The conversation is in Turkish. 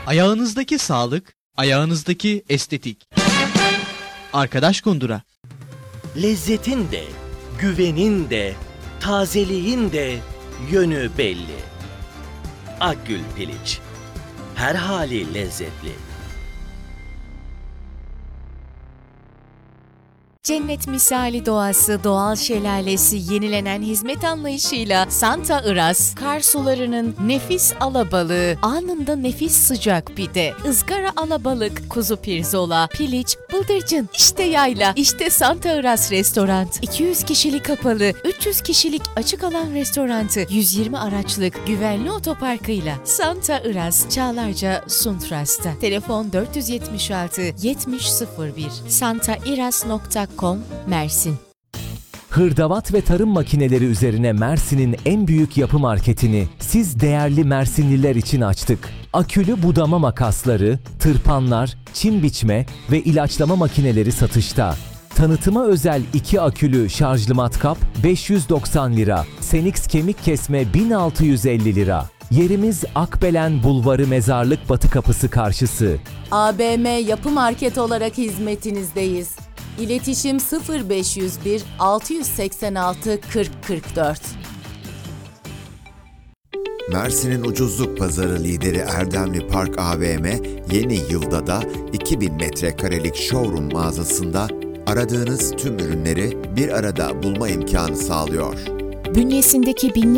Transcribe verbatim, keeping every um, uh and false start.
Ayağınızdaki sağlık, ayağınızdaki estetik. Arkadaş Kundura. Lezzetin de, güvenin de, tazeliğin de yönü belli. Akgül Piliç. Her hali lezzetli. Cennet misali doğası, doğal şelalesi, yenilenen hizmet anlayışıyla Santa Iraz, kar sularının nefis alabalığı, anında nefis sıcak pide, ızgara alabalık, kuzu pirzola, piliç, bıldırcın, işte yayla, işte Santa Iraz Restoran. iki yüz kişilik kapalı, üç yüz kişilik açık alan restorantı, yüz yirmi araçlık güvenli otoparkıyla Santa Iraz, Çağlarca, Suntras'ta. Telefon dört yüz yetmiş altı yetmiş sıfır bir. santairaz nokta com Mersin. Hırdavat ve tarım makineleri üzerine Mersin'in en büyük yapı marketini siz değerli Mersinliler için açtık. Akülü budama makasları, tırpanlar, çim biçme ve ilaçlama makineleri satışta. Tanıtıma özel iki akülü şarjlı matkap beş yüz doksan lira, Senix kemik kesme bin altı yüz elli lira. Yerimiz Akbelen Bulvarı Mezarlık Batı Kapısı karşısı. A B M Yapı Market olarak hizmetinizdeyiz. İletişim sıfır beş yüz bir altı seksen altı kırk kırk dört. Mersin'in ucuzluk pazarı lideri Erdemli Park A V M yeni yılda da iki bin metrekarelik showroom mağazasında aradığınız tüm ürünleri bir arada bulma imkanı sağlıyor. Bünyesindeki binlerce